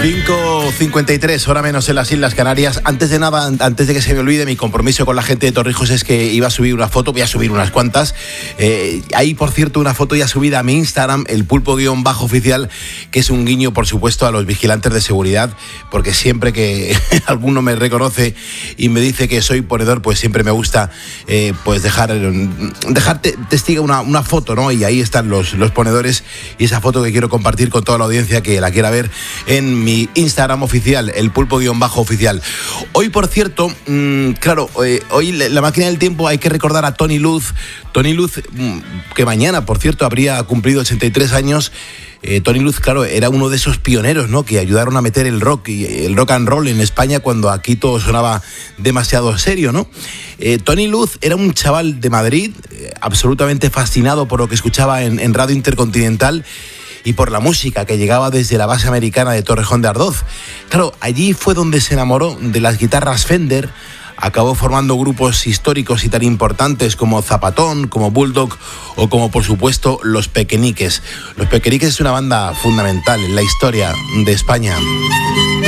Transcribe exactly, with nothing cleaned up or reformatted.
cinco cincuenta y tres, hora menos en las Islas Canarias. Antes de nada, antes de que se me olvide, mi compromiso con la gente de Torrijos es que iba a subir una foto, voy a subir unas cuantas. Eh, hay, por cierto, una foto ya subida a mi Instagram, el pulpo-oficial, que es un guiño, por supuesto, a los vigilantes de seguridad, porque siempre que alguno me reconoce y me dice que soy ponedor, pues siempre me gusta eh, pues dejar, dejar te, testiga una, una foto, ¿no? Y ahí están los, los ponedores y esa foto que quiero compartir con toda la audiencia que la quiera ver en mi Instagram oficial, el pulpo-oficial. Hoy, por cierto, mmm, claro, eh, hoy la máquina del tiempo hay que recordar a Tony Luz. Tony Luz, mmm, que mañana, por cierto, habría cumplido ochenta y tres años. Eh, Tony Luz, claro, era uno de esos pioneros, ¿no?, que ayudaron a meter el rock y el rock and roll en España cuando aquí todo sonaba demasiado serio, ¿no? Eh, Tony Luz era un chaval de Madrid, eh, absolutamente fascinado por lo que escuchaba en, en Radio Intercontinental y por la música que llegaba desde la base americana de Torrejón de Ardoz. Claro, allí fue donde se enamoró de las guitarras Fender. Acabó formando grupos históricos y tan importantes como Zapatón, como Bulldog o como, por supuesto, Los Pequeñiques. Los Pequeñiques es una banda fundamental en la historia de España.